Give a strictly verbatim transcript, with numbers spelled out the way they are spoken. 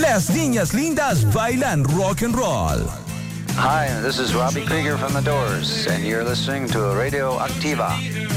Las niñas lindas bailan rock and roll. Hi, this is Robbie Krieger from The Doors, and you're listening to Radio Activa.